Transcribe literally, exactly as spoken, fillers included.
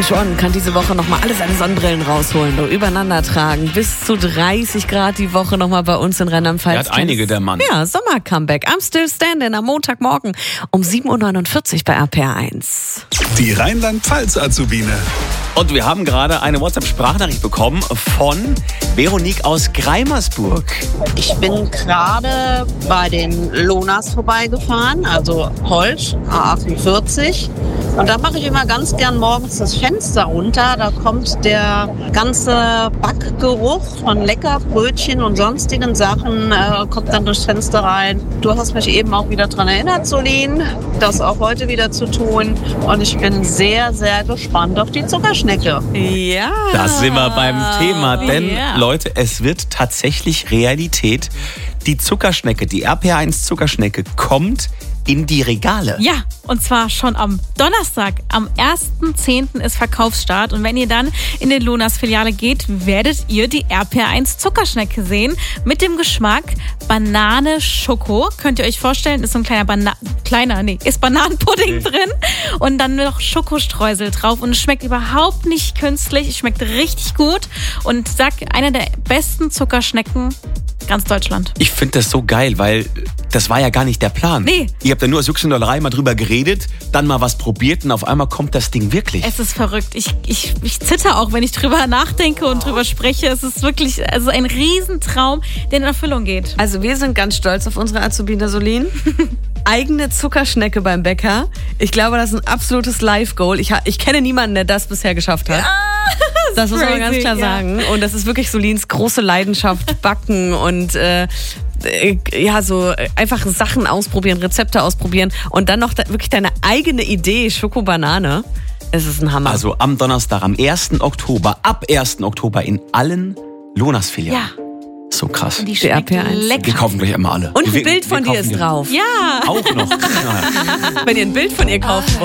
Schon kann diese Woche nochmal alle seine Sonnenbrillen rausholen, so übereinander tragen. Bis zu dreißig Grad die Woche nochmal bei uns in Rheinland-Pfalz. Er hat einige, der Mann. Ja, Sommer-Comeback. I'm Still Standing am Montagmorgen um sieben Uhr neunundvierzig bei R P R eins. Die Rheinland-Pfalz-Azubine. Und wir haben gerade eine WhatsApp-Sprachnachricht bekommen von Veronique aus Greimersburg. Ich bin gerade bei den Lonas vorbeigefahren, also Holsch, A achtundvierzig. Und da mache ich immer ganz gern morgens das Fenster runter. Da kommt der ganze Backgeruch von Leckerbrötchen und sonstigen Sachen, äh, kommt dann durchs Fenster rein. Du hast mich eben auch wieder daran erinnert, Solin, das auch heute wieder zu tun. Und ich bin sehr, sehr gespannt auf die Zuckerschnecke. Ja. Da sind wir beim Thema, denn Ja. Leute, es wird tatsächlich Realität. Die Zuckerschnecke, die R P R eins Zuckerschnecke kommt in die Regale. Ja, und zwar schon am Donnerstag. Am ersten zehnten ist Verkaufsstart. Und wenn ihr dann in die Lonas-Filiale geht, werdet ihr die R P R eins Zuckerschnecke sehen. Mit dem Geschmack Banane-Schoko. Könnt ihr euch vorstellen, ist so ein kleiner Bana- kleiner, nee, ist Bananenpudding Okay. drin. Und dann noch Schokostreusel drauf. Und es schmeckt überhaupt nicht künstlich. Es schmeckt richtig gut. Und sag, einer der besten Zuckerschnecken ganz Deutschland. Ich finde das so geil, weil das war ja gar nicht der Plan. Nee. Ihr habt ja nur als Juxendollerei mal drüber geredet, dann mal was probiert und auf einmal kommt das Ding wirklich. Es ist verrückt. Ich, ich, ich zitter auch, wenn ich drüber nachdenke und drüber spreche. Es ist wirklich also ein Riesentraum, der in Erfüllung geht. Also wir sind ganz stolz auf unsere Azubine Solin. Eigene Zuckerschnecke beim Bäcker. Ich glaube, das ist ein absolutes Live-Goal. Ich, ha- ich kenne niemanden, der das bisher geschafft hat. Das muss man crazy, ganz klar ja. sagen. Und das ist wirklich Solins große Leidenschaft, Backen und äh, äh, ja, so äh, einfach Sachen ausprobieren, Rezepte ausprobieren und dann noch da, wirklich deine eigene Idee, Schokobanane. Es ist ein Hammer. Also am Donnerstag, am ersten Oktober, ab ersten Oktober in allen Lonas-Filialen. Ja, So krass. die Die schmeckt R P R eins. lecker. Wir kaufen gleich immer alle. und ein Wir- Bild wir von dir kaufen ist die drauf. Ja. Auch noch. Ja. Wenn ihr ein Bild von ihr kauft.